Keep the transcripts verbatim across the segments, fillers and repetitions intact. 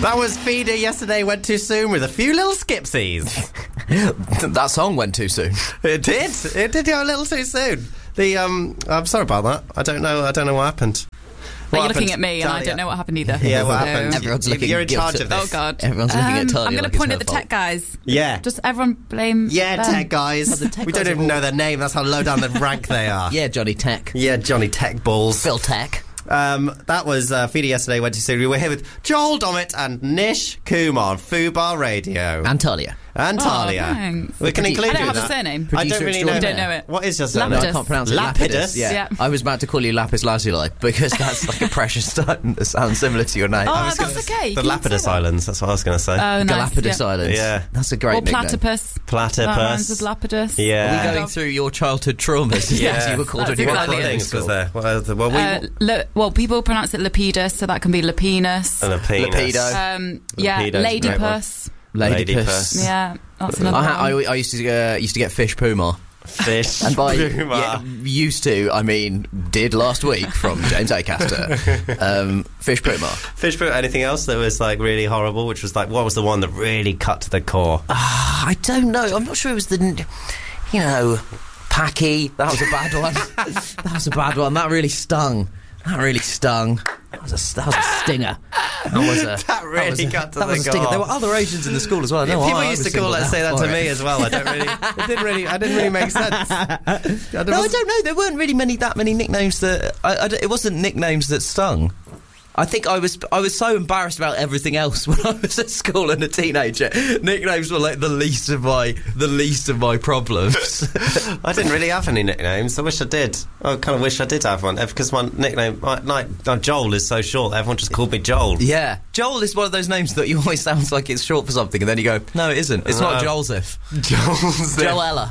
That was Feeder Yesterday Went Too Soon with a few little skipsies. That song went too soon. It did. It did go a little too soon. The um, I'm sorry about that. I don't know. I don't know what happened. What Are you looking at me and I don't know what happened either? Yeah, what so. happened? Everyone's looking You're in guilty. charge of this. Oh, God. Everyone's looking um, at Talia. I'm going like to point it's at the her tech guys. Yeah. Just everyone blame Yeah, them. tech guys. the tech we guys don't are even all- know their name. That's how low down the rank they are. Yeah, Johnny Tech. Yeah, Johnny Tech Balls. Phil Tech. Um, that was uh, Feeder Yesterday Went Too Soon. We were here with Joel Dommett and Nish Kumar on Fubar Radio. And Talia. And Oh, Talia. thanks. We can Produ- include I don't you have in a that. surname. I don't Producer really know. You don't extraordinaire. know it. What is your surname? No, I Lapidus. can't pronounce it. Lapidus? Yeah. Yeah. I was about to call you Lapis Lazuli because that's like a precious stone that sounds similar to your name. Oh, I was that's gonna- okay. The Can you Lapidus say that? Islands, that's what I was going to say. Oh, nice. Galapagos yeah. Islands. Yeah. That's a great Or nickname. platypus. Platypus. That rhymes with Lapidus. Yeah. Are we going through your childhood traumas? Yeah. As you were called That's when you were exactly at it. things school. was there? Well, the- well, we... Uh, le- well, people pronounce it Lapidus, so that can be Lapinus. and a penis. Lapido. Um, yeah, Lapido's a great Ladypuss. Ladypuss. Ladypuss. Yeah, that's another I, ha- I, one. I used to uh, used to get fish puma. Fish. And by Puma. yeah, used to, I mean did last week from James Acaster. um, fish puma. Fish puma. Anything else that was like really horrible? Which was like, what was the one that really cut to the core? I don't know. I'm not sure it was the, you know, Packy. That was a bad one. That was a bad one. That really stung. That really stung. That was a, that was a stinger. That was a. That really was a, got to that the was a stinger. core. There were other Asians in the school as well. I know People why I used was to call singled it, say out that for to me it. as well. I don't really. It didn't really. I didn't really make sense. I No, I don't know. There weren't really many that many nicknames that. I, I don't- it wasn't nicknames that stung. I think I was I was so embarrassed about everything else when I was at school and a teenager. Nicknames were like the least of my the least of my problems. I didn't really have any nicknames. I wish I did. I kind of wish I did have one because my nickname, my, like uh, Joel, is so short. Everyone just called me Joel. Yeah, Joel is one of those names that you always sounds like it's short for something, and then you go, no, it isn't. It's not No. Joelzif. Joelzif. Joella.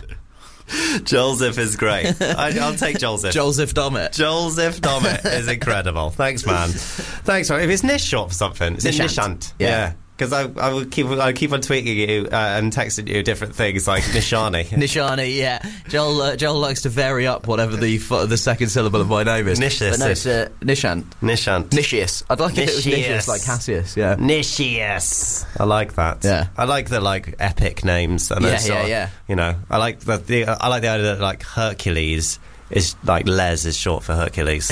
Joelzif is great. I, I'll take Joelzif. Joelzif Dommett. Joelzif Dommett is incredible. Thanks, man. Thanks, man. If it's Nish short for something, it's Nishant. Nishant. Yeah. Yeah. Because I, I would keep, I keep on tweeting you uh, and texting you different things like Nishani. Nishani, yeah. Joel uh, Joel likes to vary up whatever the f- the second syllable of my name is. Nishis. But no, it's uh, Nishant. Nishant. Nicius. I'd like if it was Nicius. Nicius, like Cassius, yeah. Nicius. I like that. Yeah. I like the like epic names. And Yeah, those sort yeah, of- yeah. You know, I like the, the I like the idea that like Hercules is like Les is short for Hercules.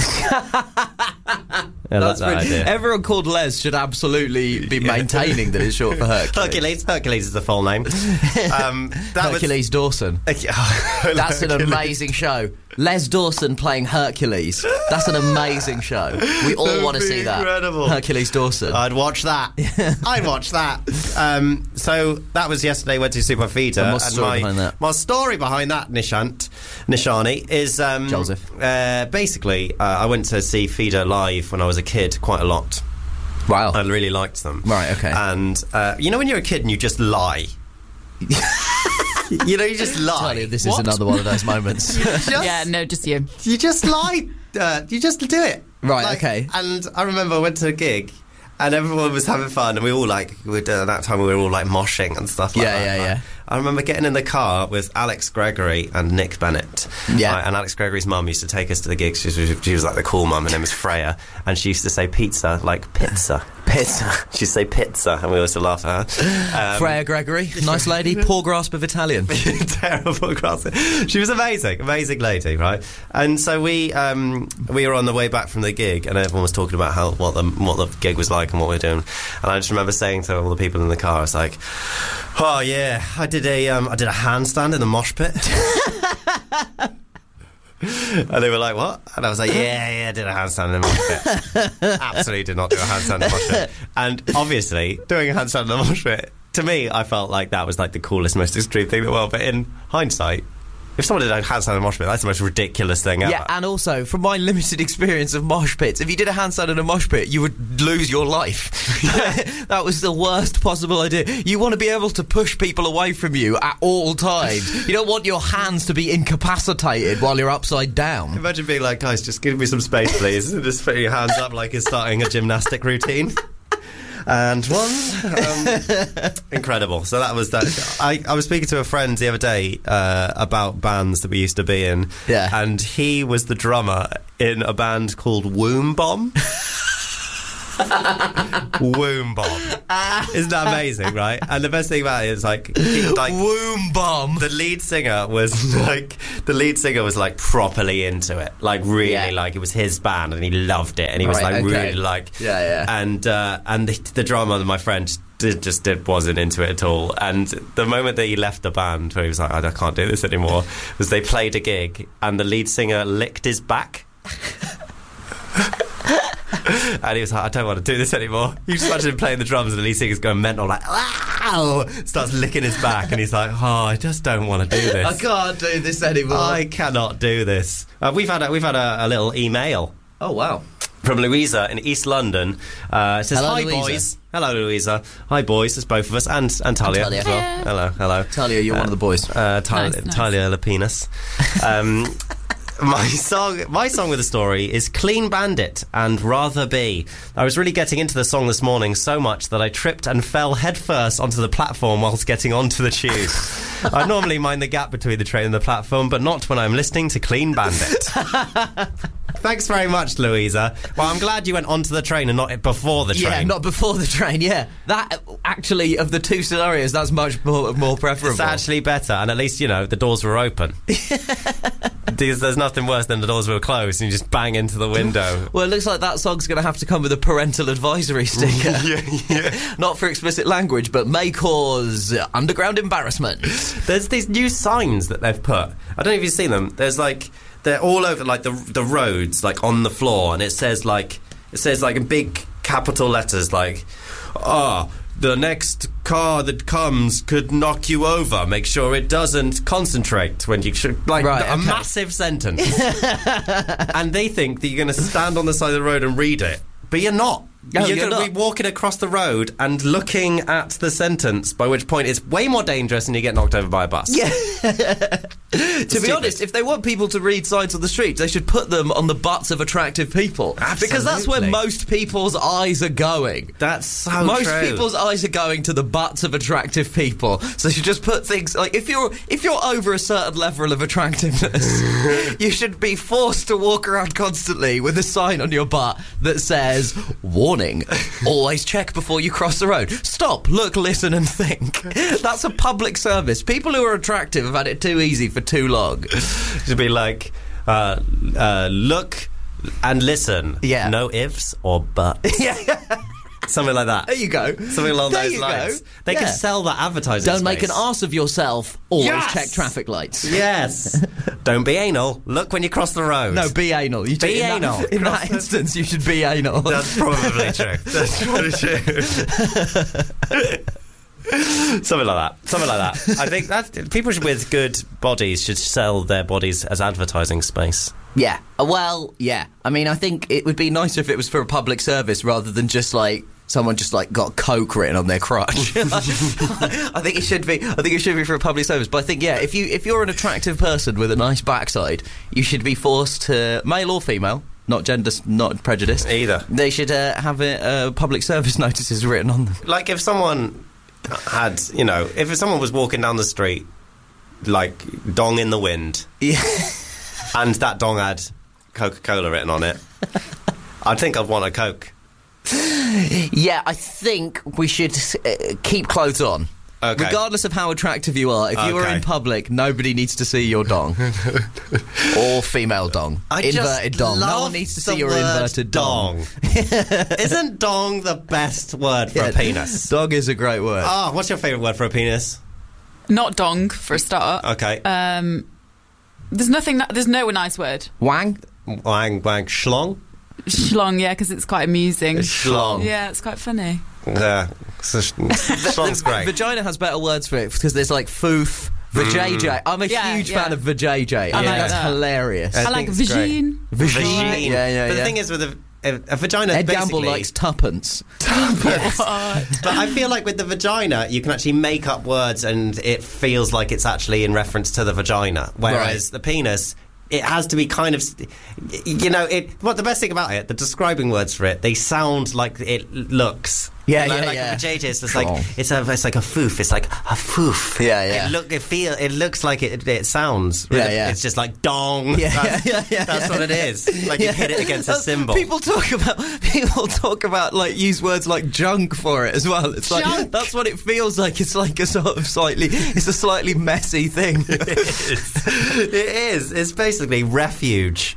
I like That's that really- idea. Everyone called Les should absolutely be maintaining that it's short for Hercules. Hercules. Hercules is the full name. Um, that Hercules Dawson. Was, That's an amazing show. Les Dawson playing Hercules. That's an amazing show. We all That'd want to be see that. incredible. Hercules Dawson. I'd watch that. I'd watch that. Um, so that was yesterday. Went to Super Feeder. And what's the story my, behind that? My story behind that, Nishant, Nishani, is um, Joseph. Uh, basically, uh, I went to see Feeder live when I was a kid quite a lot. Wow. I really liked them. Right, okay. And uh, you know when you're a kid and you just lie. You know, you just lie. Talia, this What? is another one of those moments. Just- Yeah, no, just you. You just lie. Uh, you just do it. Right, okay. And I remember I went to a gig and everyone was having fun and we all like, we uh, at that time we were all like moshing and stuff like Yeah, that. yeah, Like, yeah. I remember getting in the car with Alex Gregory and Nick Bennett. Yeah. Right, and Alex Gregory's mum used to take us to the gigs. She was, she was like the cool mum. Her name was Freya. And she used to say pizza like pizza. Pizza. She'd say pizza and we always used to laugh at her. Um, Freya Gregory, nice lady, poor grasp of Italian. terrible cross. She was amazing, amazing lady, right? And so we um, we were on the way back from the gig, and everyone was talking about how what the what the gig was like and what we were doing. And I just remember saying to all the people in the car, I was like, "Oh yeah, I did a um, I did a handstand in the mosh pit." And they were like, what? And I was like, yeah, yeah, I did a handstand in the mosh pit. Absolutely did not do a handstand in the mosh pit. And obviously, doing a handstand in the mosh pit, to me, I felt like that was like the coolest, most extreme thing in the world. But in hindsight, if someone did a handstand in a mosh pit, that's the most ridiculous thing ever. Yeah, and also, from my limited experience of mosh pits, if you did a handstand in a mosh pit, you would lose your life. That was the worst possible idea. You want to be able to push people away from you at all times. You don't want your hands to be incapacitated while you're upside down. Imagine being like, guys, just give me some space, please. And just put your hands up like you're starting a gymnastic routine. And one, um, incredible. So that was that. I, I was speaking to a friend the other day uh, about bands that we used to be in, Yeah. and he was the drummer in a band called Womb Bomb. Womb bomb. Isn't that amazing, right? And the best thing about it is like, he, like womb bomb. The lead singer was like, the lead singer was like properly into it, like really, Yeah. like it was his band, and he loved it, and he was Right, like okay. really like, Yeah, yeah. And uh, and the, the drummer, my friend, did, just did, wasn't into it at all. And the moment that he left the band, where he was like, I can't do this anymore, was they played a gig, and the lead singer licked his back. And he was like, I don't want to do this anymore. You just imagine him playing the drums and the lead singer's going mental, like, wow, starts licking his back, and he's like, oh, I just don't want to do this. I can't do this anymore. I cannot do this. Uh, we've had a, we've had a, a little email Oh, wow. from Louisa in East London. Uh, it says, Hello, hi, Louisa. boys. Hello, Louisa. Hi, boys. It's both of us, and, and Talia, Talia. as well. Hiya. Hello, hello. Talia, you're Uh, one of the boys. Uh, Talia, Nice, nice. Talia Lapinus. Um, my song, my song with a story is Clean Bandit and Rather Be. I was really getting into the song this morning so much that I tripped and fell headfirst onto the platform whilst getting onto the tube. I normally mind the gap between the train and the platform, but not when I'm listening to Clean Bandit. Thanks very much, Louisa. Well, I'm glad you went onto the train and not before the train. Yeah, not before the train, yeah. That, actually, of the two scenarios, that's much more, more preferable. It's actually better, and at least, you know, the doors were open. There's, there's nothing worse than the doors were closed and you just bang into the window. Well, it looks like that song's going to have to come with a parental advisory sticker. yeah, yeah. Not for explicit language, but may cause underground embarrassment. There's these new signs that they've put. I don't know if you've seen them. There's like, they're all over like the the roads, like on the floor, and it says like, it says like in big capital letters like, ah, oh, the next car that comes could knock you over. Make sure it doesn't concentrate when you should. Like Right, a okay. massive sentence. And they think that you're going to stand on the side of the road and read it, but you're not. No, you're you're going to not. be walking across the road and looking at the sentence, by which point it's way more dangerous and you get knocked over by a bus. Yeah. To be stupid. honest, if they want people to read signs on the streets, they should put them on the butts of attractive people. Because that's where Absolutely. most people's eyes are going. That's so Most true. people's eyes are going to the butts of attractive people. So you should just put things like, if you're if you're over a certain level of attractiveness, you should be forced to walk around constantly with a sign on your butt that says, warning, always check before you cross the road. Stop, look, listen and think. That's a public service. People who are attractive have had it too easy for too long. to be like, uh, uh, look and listen. Yeah. No ifs or buts. Yeah. Something like that. There you go. Something along There those you lines. go. They Yeah. can sell that advertising Don't make an space. arse of yourself. Always Yes! check traffic lights. Yes. Don't be anal. Look when you cross the road. No, be anal. You Be in that- anal. in that instance, you should be anal. That's probably true. That's probably true. Something like that. Something like that. I think that people should, with good bodies should sell their bodies as advertising space. Yeah. Uh, Well, yeah. I mean, I think it would be nicer if it was for a public service rather than just like someone just like got Coke written on their crotch. I think it should be. I think it should be for a public service. But I think yeah, if you if you're an attractive person with a nice backside, you should be forced to, male or female, not gender, not prejudice Either. They should uh, have it, uh, public service notices written on them. Like if someone had, you know, if someone was walking down the street, like dong in the wind, Yeah. and that dong had Coca-Cola written on it, I'd think I'd want a Coke. Yeah, I think we should uh, keep clothes on. Okay. Regardless of how attractive you are, if you are Okay. in public, nobody needs to see your dong. Or female dong. I Inverted just dong. No love one needs to the see your word inverted dong. Isn't dong the best word for Yeah, a penis? Dong is a great word. Ah, what's your favourite word for a penis? Not dong, for a start. Okay. Um, there's nothing. There's no nice word. Wang? Wang, wang, schlong? Schlong, yeah, because it's quite amusing. Schlong. Yeah, it's quite funny. Yeah. So, sh- schlong's great. Vagina has better words for it because there's like foof, vajayjay. I'm a Yeah, huge yeah. fan of vajayjay. I I think like that's that. hilarious. I I like think it's great. vagine. Vagine. Yeah, yeah, But the yeah. thing is with a, a, a vagina, Ed basically... Gamble likes tuppence. But I feel like with the vagina, you can actually make up words and it feels like it's actually in reference to the vagina. Whereas Right. the penis, it has to be kind of, you know, it. What the best thing about it, the describing words for it, they sound like it looks. Yeah, like, yeah, like yeah. a vajayjay, it's just Come like on. it's a it's like a foof. It's like a foof. Yeah, yeah. It look it feel it looks like it it sounds. Yeah, yeah. It's just like dong. Yeah, that's, yeah, yeah, That's yeah. what it is. Like you hit it against a That's- cymbal. People talk about people talk about like use words like junk for it as well. It's like Junk. that's what it feels like. It's like a sort of slightly it's a slightly messy thing. It is. It is. It's basically refuge.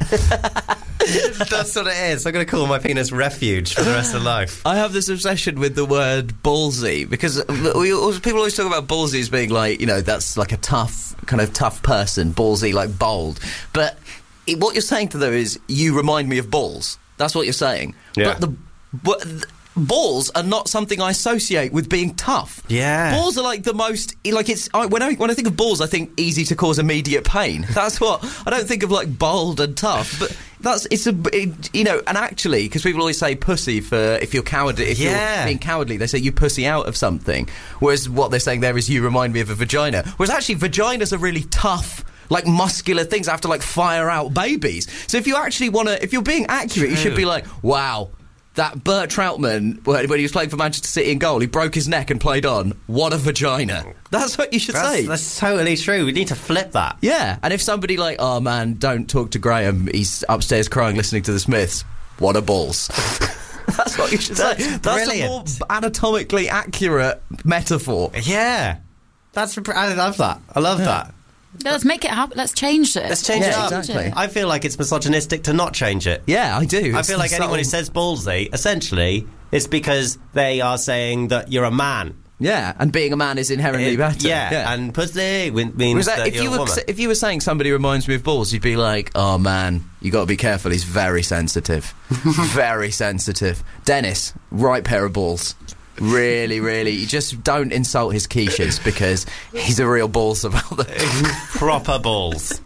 That's what it is. I'm going to call my penis refuge for the rest of life. I have this obsession with the word ballsy because we always, people always talk about ballsy as being like, you know, that's like a tough, kind of tough person, ballsy, like bold. But it, what you're saying to them is, you remind me of balls. That's what you're saying. Yeah. But the but th- balls are not something I associate with being tough. Yeah. Balls are like the most, like it's, I, when I when I think of balls, I think easy to cause immediate pain. That's what, I don't think of like bold and tough, but that's, it's a, it, you know, and actually, because people always say pussy for if you're cowardly, if Yeah. you're being cowardly, they say you pussy out of something, whereas what they're saying there is you remind me of a vagina, whereas actually vaginas are really tough, like muscular things that have to like fire out babies. So if you actually want to, if you're being accurate, you should be like, wow, that Bert Troutman, when when he was playing for Manchester City in goal, he broke his neck and played on. What a vagina. That's what you should That's, say. that's totally true. We need to flip that. Yeah, and if somebody like, oh man, don't talk to Graham, he's upstairs crying listening to the Smiths, what a balls. That's what you should say. That's That's a brilliant. more anatomically accurate metaphor. Yeah. That's. I love that. I love that. Yeah, let's make it happen. Let's change it. Let's change Yeah, it up. exactly. I feel like it's misogynistic to not change it. Yeah, I do. I It's feel like the anyone who subtle- says ballsy, essentially, it's because they are saying that you're a man. Yeah, and being a man is inherently It- better. Yeah, and pussy win- means Was that, that, if you're you a were woman. if you were saying somebody reminds me of balls, you'd be like, "Oh man, you got to be careful. He's very sensitive, very sensitive." Dennis, right pair of balls. Really, really, you just don't insult his quiches because he's a real balls about them. Proper balls.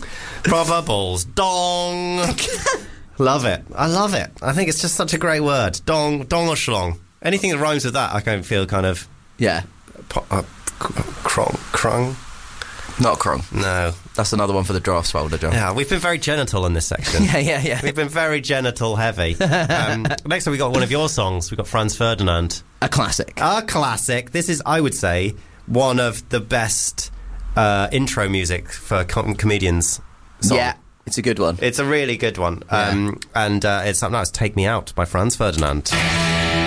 Proper balls. Dong. Love it. I love it. I think it's just such a great word. Dong, dong or schlong. Anything that rhymes with that, I can feel kind of Yeah, po- uh, crong, crong. not crong. No. That's another one for the drafts folder, John. Yeah, we've been very genital in this section. Yeah, yeah, yeah. We've been very genital heavy. Um, next time we got one of your songs. We got Franz Ferdinand. A classic. A classic. This is, I would say, one of the best uh, intro music for com- comedians. Song. Yeah, it's a good one. It's a really good one. Um, and uh, it's up now. It's Take Me Out by Franz Ferdinand.